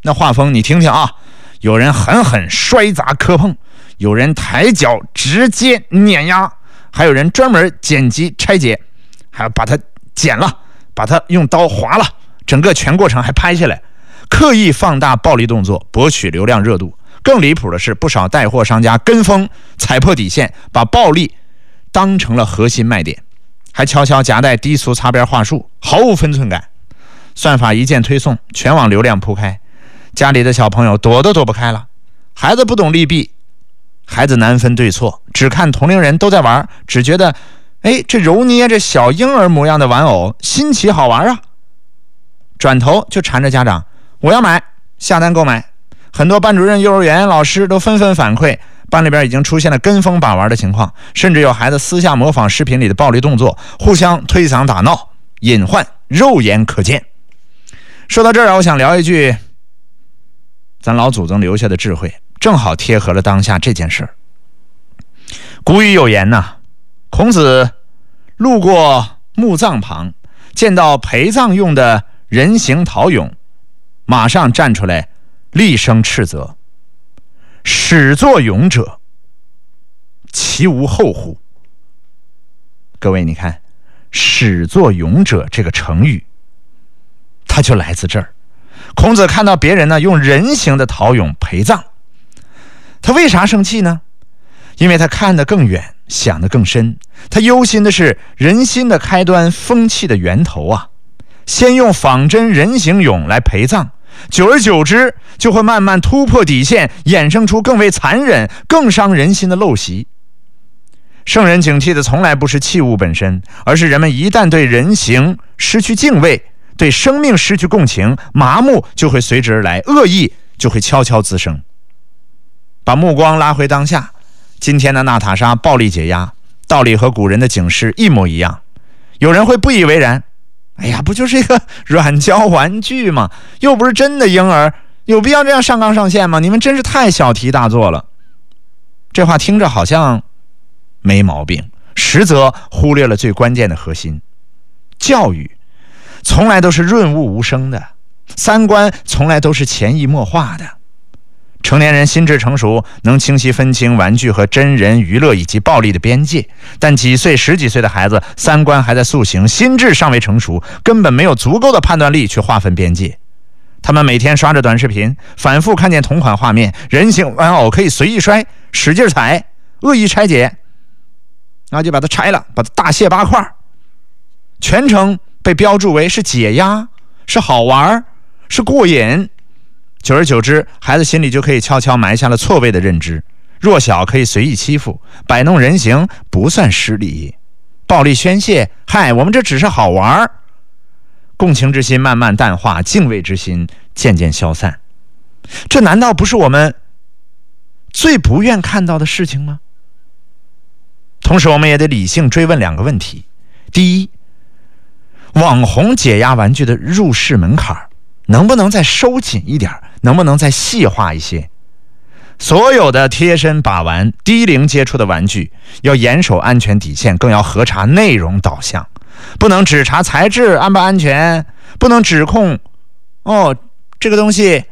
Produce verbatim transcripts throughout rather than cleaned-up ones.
那画风你听听啊，有人狠狠摔砸磕碰，有人抬脚直接碾压，还有人专门剪辑拆解，还要把它剪了，把它用刀划了，整个全过程还拍下来，刻意放大暴力动作，博取流量热度。更离谱的是，不少带货商家跟风踩破底线，把暴力当成了核心卖点，还悄悄夹带低俗擦边话术，毫无分寸感。算法一键推送，全网流量铺开，家里的小朋友躲都躲不开了。孩子不懂利弊，孩子难分对错，只看同龄人都在玩，只觉得哎，这揉捏着小婴儿模样的玩偶新奇好玩啊，转头就缠着家长，我要买，下单购买。很多班主任、幼儿园老师都纷纷反馈，班里边已经出现了跟风把玩的情况，甚至有孩子私下模仿视频里的暴力动作，互相推搡打闹，隐患肉眼可见。说到这儿，我想聊一句咱老祖宗留下的智慧，正好贴合了当下这件事儿。古语有言呐，孔子路过墓葬旁，见到陪葬用的人形陶俑，马上站出来厉声斥责：始作俑者，其无后乎？各位你看，始作俑者这个成语它就来自这儿。孔子看到别人呢用人形的陶俑陪葬，他为啥生气呢？因为他看得更远，想得更深，他忧心的是人心的开端，风气的源头啊。先用仿真人形俑来陪葬，久而久之就会慢慢突破底线，衍生出更为残忍、更伤人心的陋习。圣人警惕的从来不是器物本身，而是人们一旦对人形失去敬畏，对生命失去共情，麻木就会随之而来，恶意就会悄悄滋生。把目光拉回当下，今天的娜塔莎暴力解压，道理和古人的警示一模一样。有人会不以为然，哎呀，不就是一个软胶玩具吗？又不是真的婴儿，有必要这样上纲上线吗？你们真是太小题大做了。这话听着好像没毛病，实则忽略了最关键的核心。教育从来都是润物无声的，三观从来都是潜移默化的。成年人心智成熟，能清晰分清玩具和真人娱乐以及暴力的边界，但几岁十几岁的孩子三观还在塑形，心智尚未成熟，根本没有足够的判断力去划分边界。他们每天刷着短视频，反复看见同款画面，人形玩偶可以随意摔，使劲踩，恶意拆解，然后就把它拆了，把它大卸八块，全程被标注为是解压，是好玩，是过瘾。久而久之，孩子心里就可以悄悄埋下了错位的认知，弱小可以随意欺负，摆弄人形不算失礼，暴力宣泄，嗨，我们这只是好玩。共情之心慢慢淡化，敬畏之心渐渐消散，这难道不是我们最不愿看到的事情吗？同时我们也得理性追问两个问题。第一，网红解压玩具的入市门槛能不能再收紧一点，能不能再细化一些？所有的贴身把玩、低龄接触的玩具要严守安全底线，更要核查内容导向，不能只查材质安不安全，不能指控哦这个东西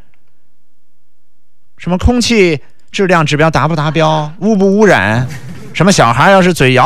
什么空气质量指标达不达标，污不污染，什么小孩要是嘴咬